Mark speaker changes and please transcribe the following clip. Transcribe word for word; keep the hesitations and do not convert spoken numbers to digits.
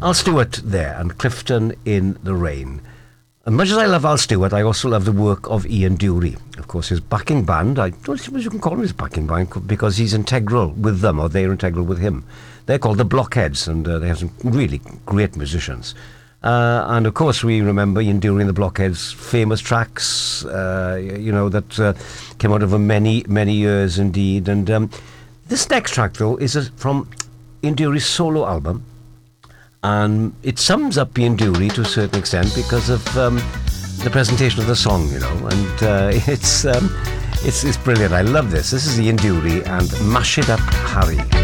Speaker 1: Al Stewart there and Clifton in the Rain. As much as I love Al Stewart, I also love the work of Ian Dury. Of course, his backing band, I don't suppose you can call him his backing band because he's integral with them, or they're integral with him. They're called the Blockheads, and uh, they have some really great musicians. Uh, and of course, we remember Ian Dury and the Blockheads' famous tracks, uh, you know, that uh, came out over many, many years indeed. And um, this next track, though, is a, from Ian Dury's solo album. And it sums up Ian Dury to a certain extent because of um, the presentation of the song, you know. And uh, it's, um, it's, it's brilliant. I love this. This is Ian Dury and Mash It Up, Harry.